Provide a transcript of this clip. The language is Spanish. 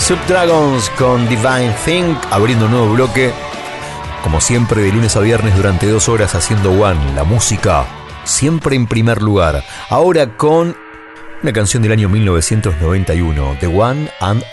Subdragons con Divine Thing, abriendo un nuevo bloque. Como siempre, de lunes a viernes durante 2 horas haciendo One, la música siempre en primer lugar. Ahora con una canción del año 1991, The One and